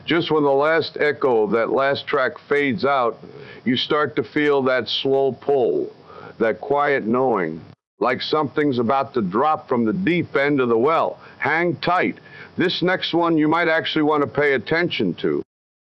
Just when the last echo of that last track fades out, you start to feel that slow pull, that quiet knowing, like something's about to drop from the deep end of the well. Hang tight. This next one you might actually want to pay attention to.